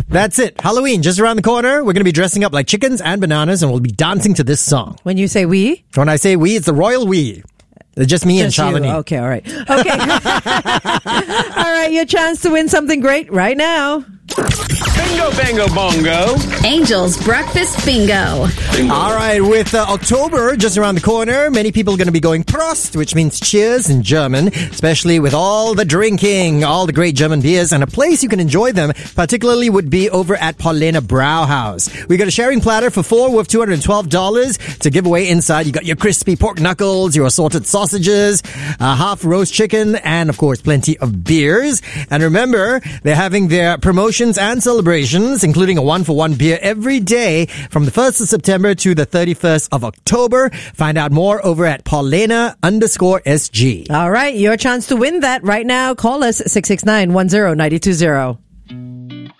That's it. Halloween just around the corner. We're going to be dressing up like chickens and bananas, and we'll be dancing to this song. When you say we? When I say we, it's the royal we. It's just me and Shalini. Okay, all right. Okay. All right, your chance to win something great right now. Bingo, bango, bongo. Angel's Breakfast Bingo. All right, with October just around the corner, many people are going to be going Prost, which means cheers in German, especially with all the drinking, all the great German beers, and a place you can enjoy them, particularly would be over at Paulina Brauhaus. We got a sharing platter for 4 worth $212 to give away inside. You got your crispy pork knuckles, your assorted sausages, half roast chicken, and of course, plenty of beers. And remember, they're having their promotions and celebrations, including a 1-for-1 beer every day from the 1st of September to the 31st of October. Find out more over at Paulina_SG. All right, your chance to win that right now. Call us 669-10-920.